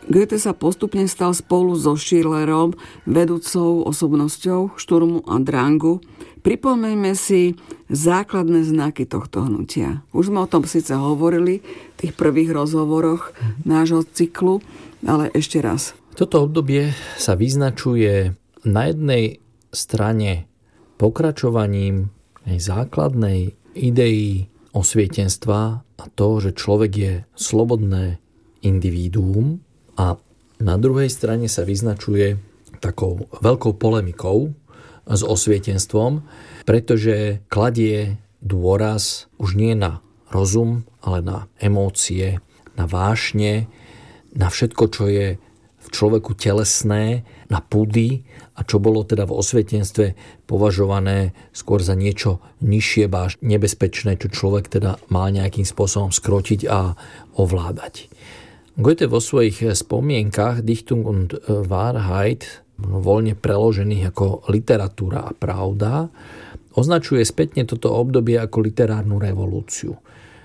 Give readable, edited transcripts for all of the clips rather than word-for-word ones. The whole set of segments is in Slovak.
Goethe sa postupne stal spolu so Schillerom vedúcou osobnosťou Šturmu a Drangu. Pripomeňme si základné znaky tohto hnutia. Už sme o tom síce hovorili v tých prvých rozhovoroch nášho cyklu, ale ešte raz. Toto obdobie sa vyznačuje na jednej strane pokračovaním základnej idei osvietenstva a to, že človek je slobodné individuum, a na druhej strane sa vyznačuje takou veľkou polemikou s osvietenstvom, pretože kladie dôraz už nie na rozum, ale na emócie, na vášne, na všetko, čo je v človeku telesné, na pudy a čo bolo teda v osvietenstve považované skôr za niečo nižšie, až nebezpečné, čo človek teda mal nejakým spôsobom skrotiť a ovládať. Goethe vo svojich spomienkach Dichtung und Wahrheit, voľne preložených ako literatúra a pravda, označuje spätne toto obdobie ako literárnu revolúciu.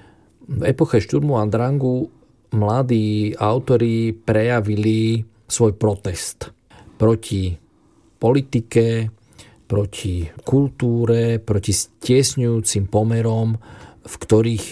V epoche Šturmu a Drangu mladí autori prejavili svoj protest proti politike, proti kultúre, proti stiesňujúcim pomerom, v ktorých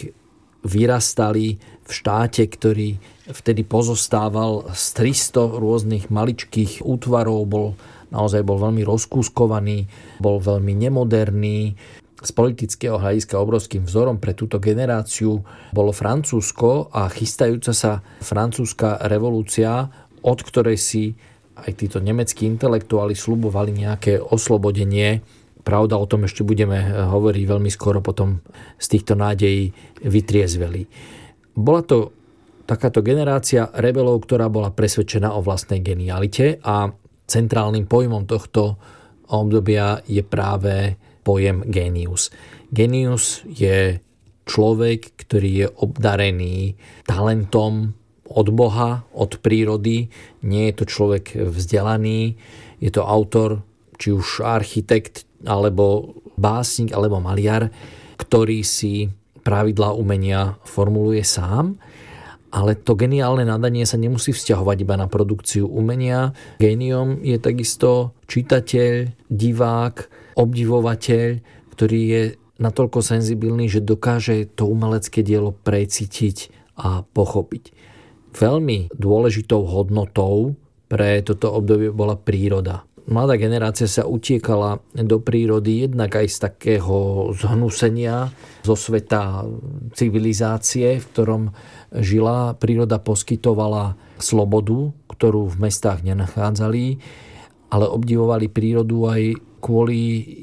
vyrastali v štáte, ktorý vtedy pozostával z 300 rôznych maličkých útvarov, naozaj bol veľmi rozkúskovaný, bol veľmi nemoderný. Z politického hľadiska obrovským vzorom pre túto generáciu bolo Francúzsko a chystajúca sa francúzska revolúcia, od ktorej si aj títo nemeckí intelektuáli sľubovali nejaké oslobodenie. Pravda, o tom ešte budeme hovoriť veľmi skoro, potom z týchto nádejí vytriezveli. Bola to takáto generácia rebelov, ktorá bola presvedčená o vlastnej genialite a centrálnym pojmom tohto obdobia je práve pojem genius. Genius je človek, ktorý je obdarený talentom od Boha, od prírody. Nie je to človek vzdelaný, je to autor, či už architekt, alebo básnik, alebo maliar, ktorý si pravidlá umenia formuluje sám, ale to geniálne nadanie sa nemusí vzťahovať iba na produkciu umenia. Géniom je takisto čitateľ, divák, obdivovateľ, ktorý je natoľko senzibilný, že dokáže to umelecké dielo precítiť a pochopiť. Veľmi dôležitou hodnotou pre toto obdobie bola príroda. Mladá generácia sa utiekala do prírody jednak aj z takého zhnusenia zo sveta civilizácie, v ktorom žila. Príroda poskytovala slobodu, ktorú v mestách nenachádzali, ale obdivovali prírodu aj kvôli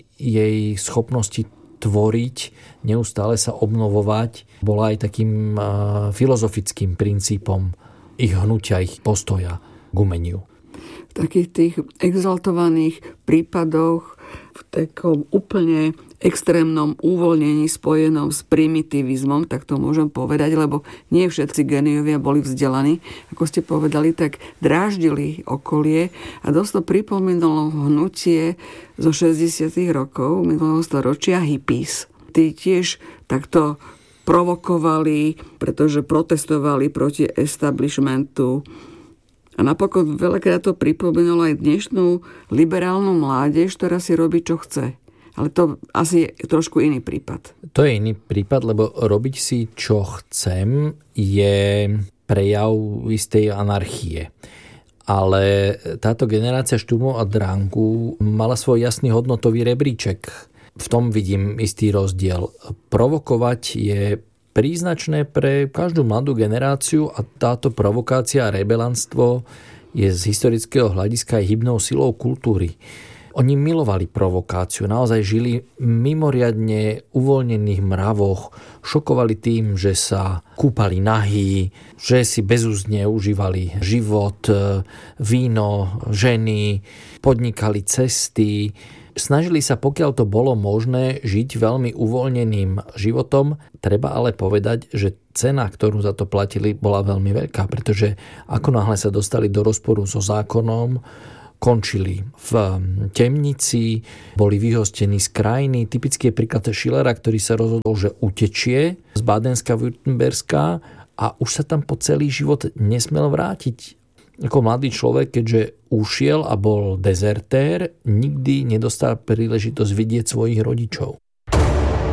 jej schopnosti tvoriť, neustále sa obnovovať. Bola aj takým filozofickým princípom ich hnutia, ich postoja k umeniu. V takých tých exaltovaných prípadoch, v takom úplne extrémnom uvoľnení spojenom s primitivizmom, tak to môžem povedať, lebo nie všetci géniovia boli vzdelaní, ako ste povedali, tak dráždili okolie a dosť to pripomínalo hnutie zo 60. rokov minulého storočia hippies. Tí tiež takto provokovali, pretože protestovali proti establishmentu. A napokon veľakrát to pripomínalo aj dnešnú liberálnu mládež, ktorá si robí, čo chce. Ale to asi je trošku iný prípad. To je iný prípad, lebo robiť si, čo chcem, je prejav istej anarchie. Ale táto generácia Šturmu a Drangu mala svoj jasný hodnotový rebríček. V tom vidím istý rozdiel. Provokovať je príznačné pre každú mladú generáciu a táto provokácia a rebelanstvo je z historického hľadiska aj hybnou silou kultúry. Oni milovali provokáciu, naozaj žili mimoriadne uvoľnených mravoch, šokovali tým, že sa kúpali nahý, že si bezúzdne užívali život, víno, ženy, podnikali cesty. Snažili sa, pokiaľ to bolo možné, žiť veľmi uvoľneným životom. Treba ale povedať, že cena, ktorú za to platili, bola veľmi veľká, pretože ako náhle sa dostali do rozporu so zákonom, končili v temnici, boli vyhostení z krajiny. Typický je príklad Schillera, ktorý sa rozhodol, že utečie z Bádenska, Württemberska a už sa tam po celý život nesmel vrátiť. ako mladý človek, keďže ušiel a bol dezertér, nikdy nedostal príležitosť vidieť svojich rodičov.